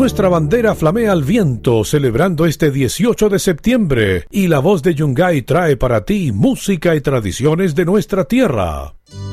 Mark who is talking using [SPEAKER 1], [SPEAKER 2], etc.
[SPEAKER 1] Nuestra bandera flamea al viento celebrando este 18 de septiembre y la voz de Yungay trae para ti música y tradiciones de nuestra tierra.